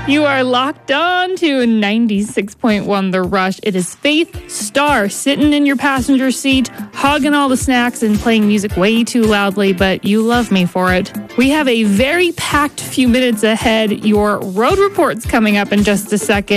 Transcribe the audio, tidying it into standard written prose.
You are locked on to 96.1 The Rush. It is Faith Starr sitting in your passenger seat, hogging all the snacks and playing music way too loudly, but you love me for it. We have a very packed few minutes ahead. Your road report's coming up in just a second.